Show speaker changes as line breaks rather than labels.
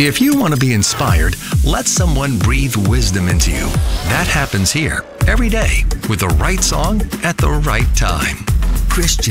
If you want to be inspired, let someone breathe wisdom into you. That happens here every day with the right song at the right time. Christian